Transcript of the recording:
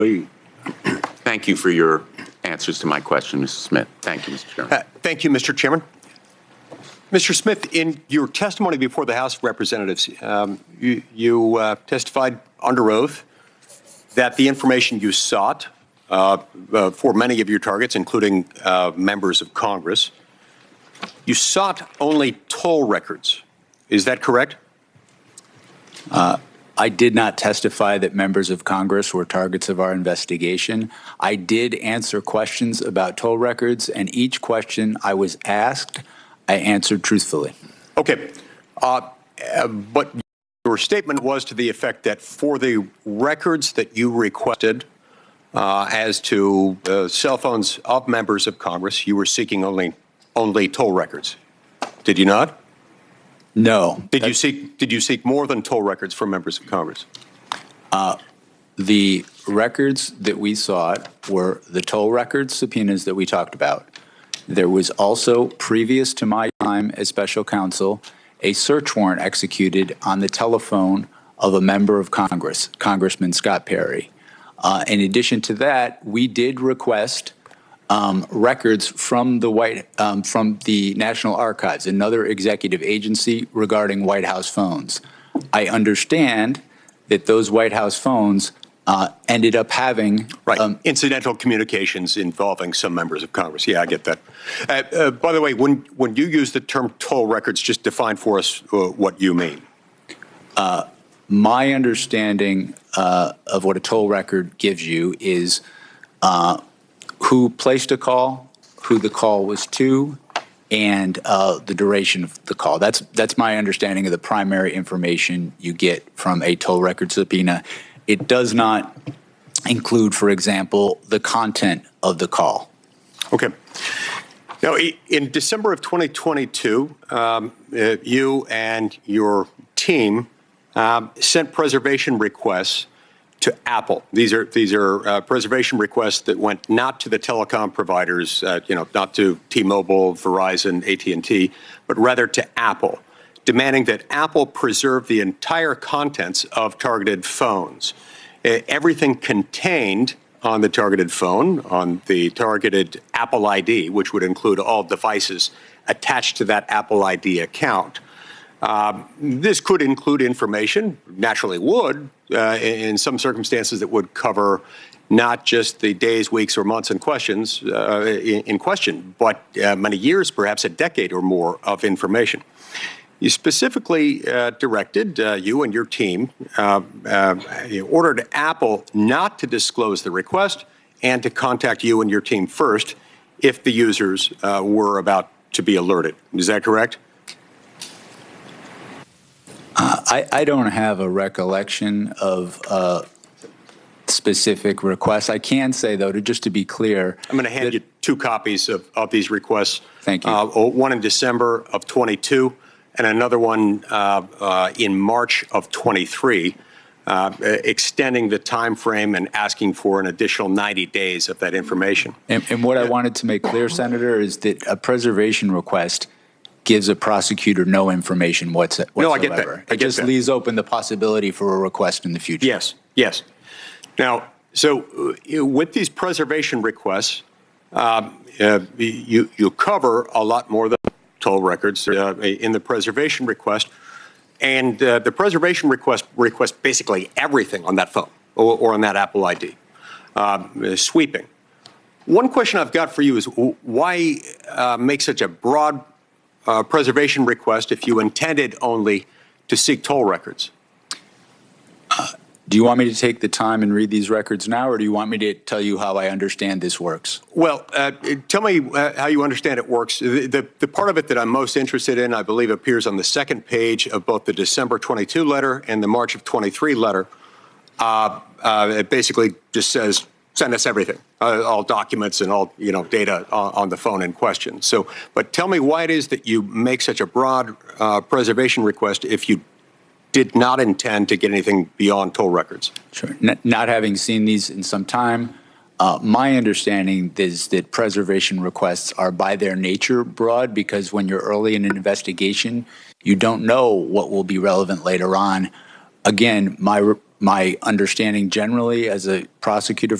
Thank you for your answers to my question, Mr. Smith. Thank you, Mr. Chairman. Thank you, Mr. Chairman. Mr. Smith, in your testimony before the House of Representatives, you testified under oath that the information you sought for many of your targets, including members of Congress, you sought only toll records. Is that correct? I did not testify that members of Congress were targets of our investigation. I did answer questions about toll records, and each question I was asked, I answered truthfully. Okay. But your statement was to the effect that for the records that you requested as to cell phones of members of Congress, you were seeking only toll records. Did you not? No. Did you seek more than toll records from members of Congress? The records that we sought were the toll records subpoenas that we talked about. There was also, previous to my time as special counsel, a search warrant executed on the telephone of a member of Congress, Congressman Scott Perry. In addition to that, we did request records from the National Archives, another executive agency regarding White House phones. I understand that those White House phones ended up having incidental communications involving some members of Congress. Yeah, I get that. By the way, when you use the term toll records, just define for us what you mean. My understanding of what a toll record gives you is who placed a call, who the call was to, and the duration of the call. That's my understanding of the primary information you get from a toll record subpoena. It does not include, for example, the content of the call. Okay. Now, in December of 2022, you and your team sent preservation requests to Apple. These are preservation requests that went not to the telecom providers, not to T-Mobile, Verizon, AT&T, but rather to Apple, demanding that Apple preserve the entire contents of targeted phones. Everything contained on the targeted phone, on the targeted Apple ID, which would include all devices attached to that Apple ID account. This could include information, naturally would, in some circumstances that would cover not just the days, weeks, or months in question, but many years, perhaps a decade or more of information. You specifically directed, you and your team, ordered Apple not to disclose the request and to contact you and your team first if the users were about to be alerted. Is that correct? I don't have a recollection of specific requests. I can say, though, just to be clear, I'm going to hand you two copies of these requests. Thank you. One in December of 22 and another one in March of 23, extending the time frame and asking for an additional 90 days of that information. And what I wanted to make clear, Senator, is that a preservation request gives a prosecutor no information whatsoever. No, I get that. It just leaves open the possibility for a request in the future. Yes, yes. Now, so with these preservation requests, you cover a lot more than toll records in the preservation request. And the preservation request requests basically everything on that phone or on that Apple ID, sweeping. One question I've got for you is why make such a broad preservation request if you intended only to seek toll records? Do you want me to take the time and read these records now, or do you want me to tell you how I understand this works? Well, tell me how you understand it works. The part of it that I'm most interested in, I believe, appears on the second page of both the December 22 letter and the March of 23 letter. It basically just says, send us everything, all documents and all data on the phone in question. So, but tell me why it is that you make such a broad preservation request if you did not intend to get anything beyond toll records. Sure. Not having seen these in some time, my understanding is that preservation requests are by their nature broad because when you're early in an investigation, you don't know what will be relevant later on. Again, my my understanding generally as a prosecutor